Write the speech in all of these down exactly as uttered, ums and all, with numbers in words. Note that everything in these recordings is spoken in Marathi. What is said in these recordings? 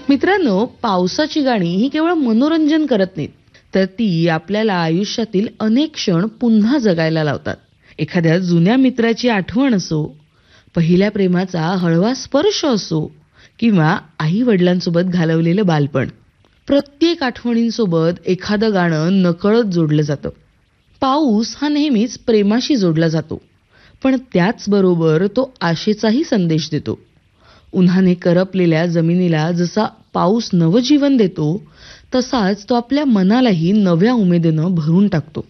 मित्रांनो, पावसाची गाणी ही केवळ मनोरंजन करत नाहीत, तर ती आपल्याला आयुष्यातील अनेक क्षण पुन्हा जगायला लावतात. एखाद्या जुन्या मित्राची आठवण असो, पहिल्या प्रेमाचा हळवा स्पर्श असो किंवा आई वडिलांसोबत घालवलेलं बालपण, प्रत्येक आठवणींसोबत एखादं गाणं नकळत जोडलं जातं. पाऊस हा नेहमीच प्रेमाशी जोडला जातो, पण त्याचबरोबर तो आशेचाही संदेश देतो. उन्हाने करपलेल्या जमिनीला जसा पाऊस नवजीवन देतो, तसाच तो आपल्या मनालाही नव्या उमेदीनं भरून टाकतो.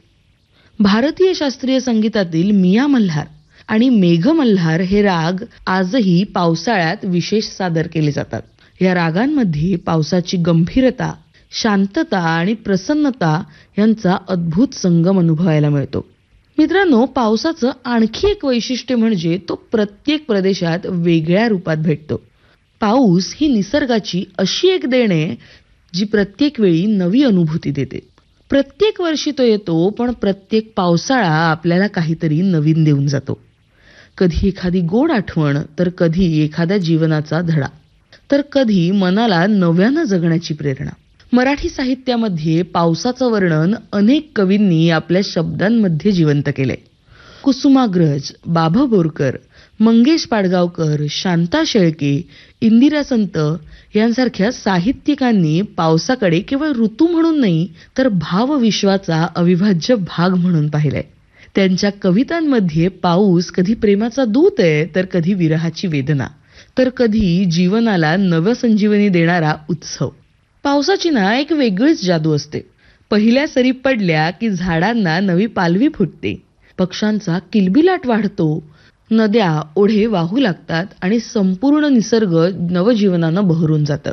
भारतीय शास्त्रीय संगीतातील मिया मल्हार आणि मेघ मल्हार हे राग आजही पावसाळ्यात विशेष सादर केले जातात. या रागांमध्ये पावसाची गंभीरता, शांतता आणि प्रसन्नता यांचा अद्भुत संगम अनुभवायला मिळतो. मित्रांनो, पावसाचं आणखी एक वैशिष्ट्य म्हणजे तो प्रत्येक प्रदेशात वेगळ्या रूपात भेटतो. पाऊस ही निसर्गाची अशी एक देण आहे जी प्रत्येक वेळी नवी अनुभूती देते. प्रत्येक वर्षी तो येतो, पण प्रत्येक पावसाळा आपल्याला काहीतरी नवीन देऊन जातो. कधी एखादी गोड आठवण, तर कधी एखाद्या जीवनाचा धडा, तर कधी मनाला नव्यानं जगण्याची प्रेरणा. मराठी साहित्यामध्ये पावसाचं वर्णन अनेक कवींनी आपल्या शब्दांमध्ये जिवंत केलंय. कुसुमाग्रज, बाभा बोरकर, मंगेश पाडगावकर, शांता शेळके, इंदिरा संत यांसारख्या साहित्यिकांनी पावसाकडे केवळ ऋतू म्हणून नाही, तर भावविश्वाचा अविभाज्य भाग म्हणून पाहिलंय. त्यांच्या कवितांमध्ये पाऊस कधी प्रेमाचा दूत आहे, तर कधी विरहाची वेदना, तर कधी जीवनाला नवसंजीवनी देणारा उत्सव. पावसाची ना एक वेगळीच जादू असते. पहिल्या सरी पडल्या की झाडांना नवी पालवी फुटते, पक्ष्यांचा किलबिलाट वाढतो, नद्या ओढे वाहू लागतात आणि संपूर्ण निसर्ग नवजीवनानं बहरून जातं.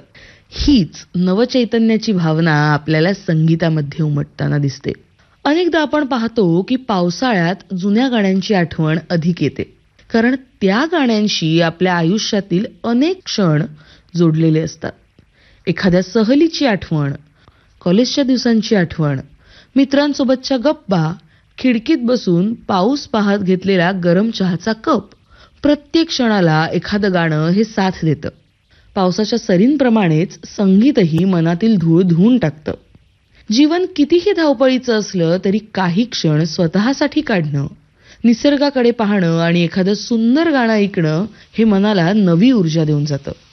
हीच नवचैतन्याची भावना आपल्याला संगीतामध्ये उमटताना दिसते. अनेकदा आपण पाहतो की पावसाळ्यात जुन्या गाण्यांची आठवण अधिक येते, कारण त्या गाण्यांशी आपल्या आयुष्यातील अनेक क्षण जोडलेले असतात. एखाद्या सहलीची आठवण, कॉलेजच्या दिवसांची आठवण, मित्रांसोबतच्या गप्पा, खिडकीत बसून पाऊस पाहत घेतलेला गरम चहाचा कप, प्रत्येक क्षणाला एखादं गाणं हे साथ देतं. पावसाच्या सरींप्रमाणेच संगीतही मनातील धूळ धुवून टाकतं. जीवन कितीही धावपळीचं असलं तरी काही क्षण स्वतःसाठी काढणं, निसर्गाकडे पाहणं आणि एखादं सुंदर गाणं ऐकणं हे मनाला नवी ऊर्जा देऊन जातं.